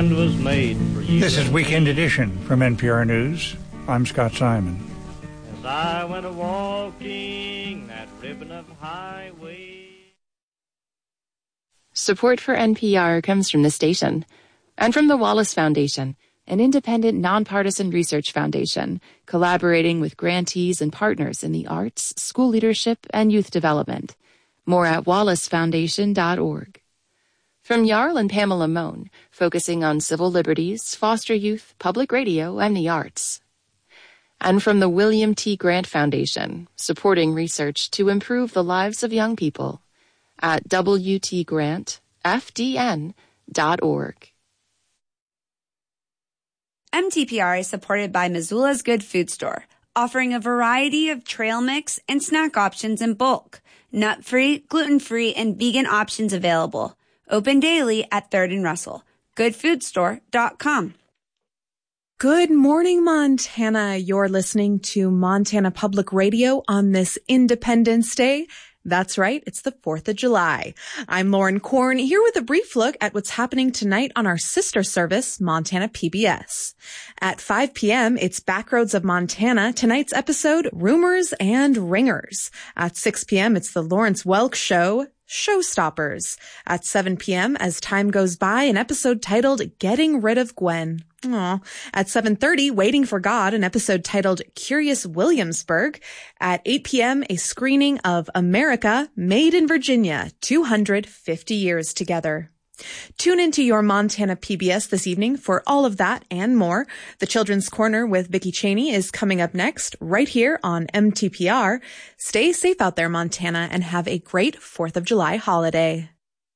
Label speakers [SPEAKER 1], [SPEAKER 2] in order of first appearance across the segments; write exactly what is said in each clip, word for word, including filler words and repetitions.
[SPEAKER 1] land was made for you.
[SPEAKER 2] This is Weekend Edition from N P R News. I'm Scott Simon.
[SPEAKER 1] As I went a-walking that ribbon of highway.
[SPEAKER 3] Support for N P R comes from the station and from the Wallace Foundation, an independent, nonpartisan research foundation collaborating with grantees and partners in the arts, school leadership, and youth development. More at wallace foundation dot org. From Jarl and Pamela Mohn, focusing on civil liberties, foster youth, public radio, and the arts. And from the William T. Grant Foundation, supporting research to improve the lives of young people at w t grant f d n dot org.
[SPEAKER 4] M T P R is supported by Missoula's Good Food Store, offering a variety of trail mix and snack options in bulk. Nut-free, gluten-free, and vegan options available. Open daily at third and Russell. good food store dot com.
[SPEAKER 5] Good morning, Montana. You're listening to Montana Public Radio on this Independence Day. That's right, it's the fourth of July. I'm Lauren Korn, here with a brief look at what's happening tonight on our sister service, Montana P B S. At five p.m., it's Backroads of Montana. Tonight's episode, Rumors and Ringers. At six p.m., it's the Lawrence Welk Show, Showstoppers. At seven p.m., as time goes by, an episode titled Getting Rid of Gwen. Aww. At seven thirty, Waiting for God, an episode titled Curious Williamsburg. At eight p.m., a screening of America, Made in Virginia, two hundred fifty years together. Tune into your Montana P B S this evening for all of that and more. The Children's Corner with Vicki Cheney is coming up next, right here on M T P R. Stay safe out there, Montana, and have a great fourth of July holiday.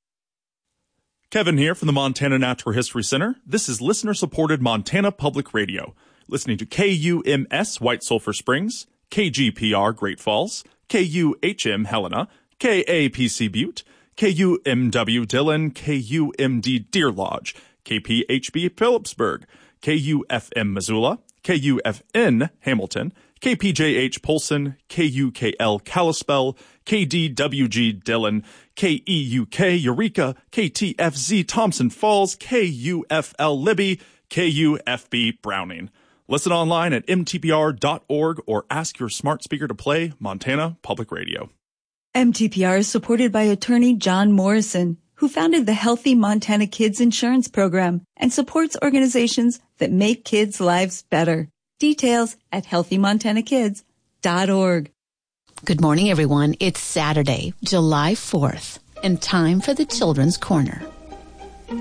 [SPEAKER 6] Kevin here from the Montana Natural History Center. This is listener-supported Montana Public Radio. Listening to K U M S White Sulphur Springs, K G P R Great Falls, K U H M Helena, K A P C Butte, K U M W Dillon, K U M D Deer Lodge, K P H B Phillipsburg, K U F M Missoula, K U F N Hamilton, K P J H Polson, K U K L Kalispell, K D W G Dillon, K E U K Eureka, K T F Z Thompson Falls, K U F L Libby, K U F B Browning. Listen online at m t p r dot org or ask your smart speaker to play Montana Public Radio.
[SPEAKER 7] M T P R is supported by attorney John Morrison, who founded the Healthy Montana Kids Insurance Program and supports organizations that make kids' lives better. Details at healthy montana kids dot org.
[SPEAKER 8] Good morning, everyone. It's Saturday, July fourth, and time for the Children's Corner.